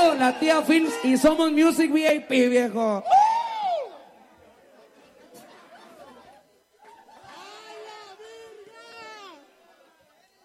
la tía Films y somos Music VIP, viejo.